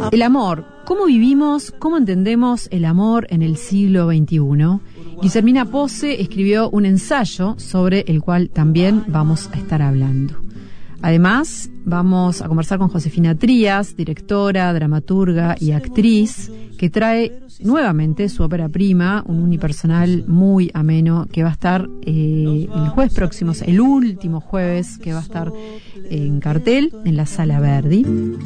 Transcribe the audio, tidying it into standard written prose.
El amor. ¿Cómo vivimos, cómo entendemos el amor en el siglo XXI? Guillermina Pose escribió un ensayo sobre el cual también vamos a estar hablando. Además, vamos a conversar con Josefina Trías, directora, dramaturga y actriz, que trae nuevamente su ópera prima, un unipersonal muy ameno, que va a estar el jueves próximo, el último jueves que va a estar en cartel en la Sala Verdi.